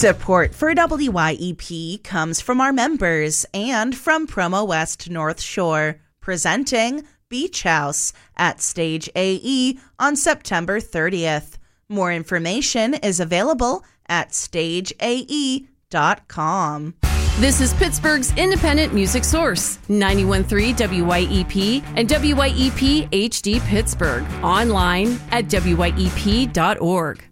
Support for WYEP comes from our members and from Promo West North Shore, presenting Beach House at Stage AE on September 30th. More information is available at stageae.com. This is Pittsburgh's independent music source, 91.3 WYEP and WYEP HD Pittsburgh. Online at WYEP.org.